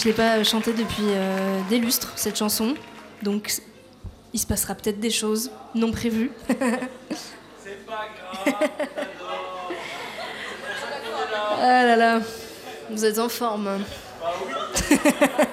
Je l'ai pas chantée depuis des lustres, cette chanson. Donc, il se passera peut-être des choses non prévues. C'est pas grave, Ah là là, vous êtes en forme. Bah oui.